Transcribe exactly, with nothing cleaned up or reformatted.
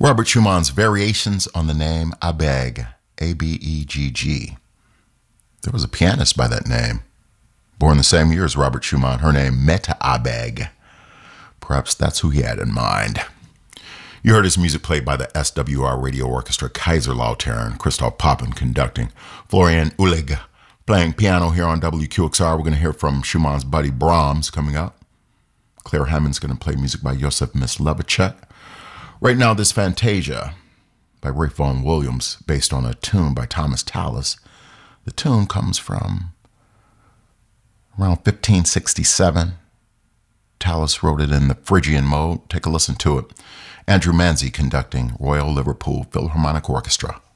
Robert Schumann's Variations on the name Abegg, A B E G G. There was a pianist by that name, born the same year as Robert Schumann. Her name, Meta Abegg. Perhaps that's who he had in mind. You heard his music played by the S W R Radio Orchestra, Kaiserlautern, Christoph Poppen conducting, Florian Ullig playing piano here on W Q X R. We're going to hear from Schumann's buddy Brahms coming up. Claire Hammond's going to play music by Josef Mysliveček. Right now, this Fantasia by Ralph Vaughan Williams, based on a tune by Thomas Tallis. The tune comes from around fifteen sixty-seven. Tallis wrote it in the Phrygian mode. Take a listen to it. Andrew Manzi conducting, Royal Liverpool Philharmonic Orchestra.